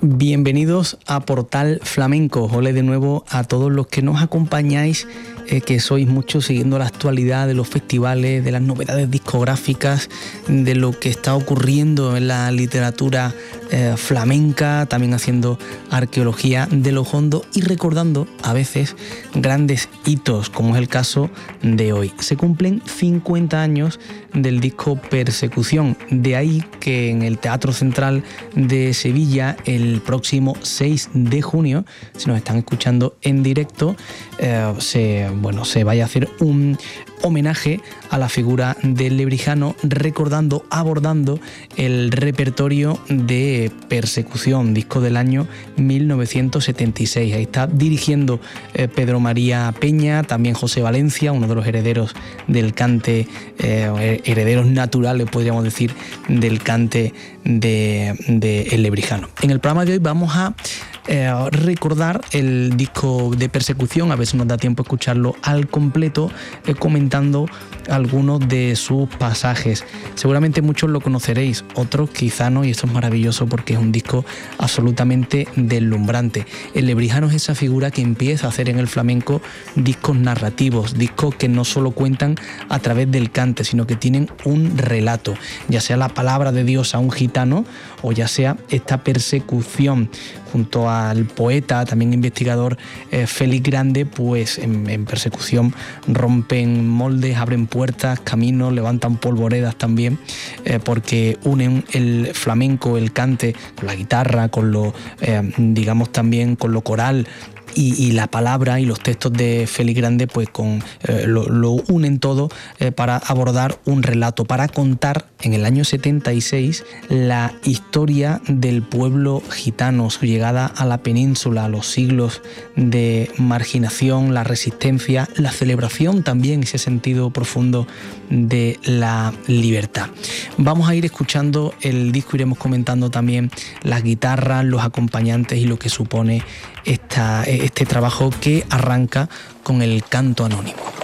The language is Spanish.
Bienvenidos a Portal Flamenco. Ole de nuevo a todos los que nos acompañáis, que sois muchos siguiendo la actualidad de los festivales, de las novedades discográficas, de lo que está ocurriendo en la literatura flamenca, también haciendo arqueología de lo hondo y recordando a veces grandes hitos, como es el caso de hoy. Se cumplen 50 años del disco Persecución, de ahí que en el Teatro Central de Sevilla el próximo 6 de junio, si nos están escuchando en directo, se vaya a hacer un homenaje a la figura del lebrijano, abordando el repertorio de Persecución, disco del año 1976. Ahí está dirigiendo Pedro María Peña, también José Valencia, uno de los herederos del cante, herederos naturales, podríamos decir, del cante de El Lebrijano. En el programa de hoy vamos a recordar el disco de Persecución, a ver si nos da tiempo a escucharlo al completo, comentando algunos de sus pasajes. Seguramente muchos lo conoceréis, otros quizá no, y esto es maravilloso porque es un disco absolutamente deslumbrante. El lebrijano es esa figura que empieza a hacer en el flamenco discos narrativos, discos que no solo cuentan a través del cante, sino que tienen un relato, ya sea la palabra de Dios a un gitano o ya sea esta persecución. Junto al poeta, también investigador Félix Grande, pues en Persecución rompen moldes, abren puertas, caminos, levantan polvoredas también, porque unen el flamenco, el cante, con la guitarra, con lo, también con lo coral, y la palabra y los textos de Félix Grande pues lo unen todo para abordar un relato, para contar en el año 76 la historia del pueblo gitano, su llegada a la península, los siglos de marginación, la resistencia, la celebración también, ese sentido profundo de la libertad. Vamos a ir escuchando el disco, iremos comentando también las guitarras, los acompañantes y lo que supone este trabajo que arranca con el canto anónimo.